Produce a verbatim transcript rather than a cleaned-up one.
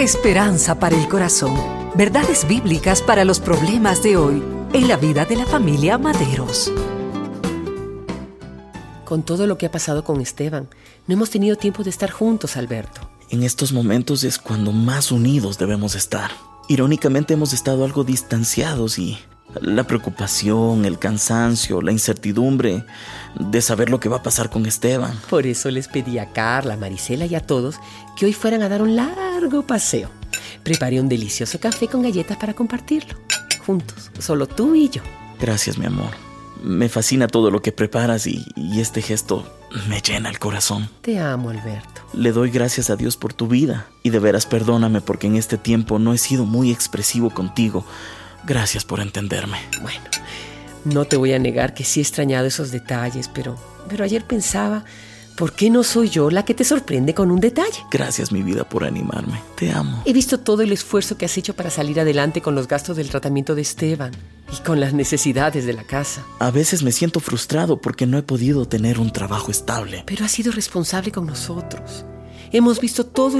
Esperanza para el corazón. Verdades bíblicas para los problemas de hoy en la vida de la familia Maderos. Con todo lo que ha pasado con Esteban, no hemos tenido tiempo de estar juntos, Alberto. En estos momentos es cuando más unidos debemos estar. Irónicamente hemos estado algo distanciados y la preocupación, el cansancio, la incertidumbre de saber lo que va a pasar con Esteban. Por eso les pedí a Carla, a Marisela y a todos que hoy fueran a dar un largo paseo. Preparé un delicioso café con galletas para compartirlo. Juntos, solo tú y yo. Gracias, mi amor. Me fascina todo lo que preparas y, y este gesto me llena el corazón. Te amo, Alberto. Le doy gracias a Dios por tu vida y de veras perdóname porque en este tiempo no he sido muy expresivo contigo. Gracias por entenderme. Bueno, no te voy a negar que sí he extrañado esos detalles, pero, pero ayer pensaba, ¿por qué no soy yo la que te sorprende con un detalle? Gracias, mi vida, por animarme. Te amo. He visto todo el esfuerzo que has hecho para salir adelante con los gastos del tratamiento de Esteban y con las necesidades de la casa. A veces me siento frustrado porque no he podido tener un trabajo estable. Pero has sido responsable con nosotros. Hemos visto todo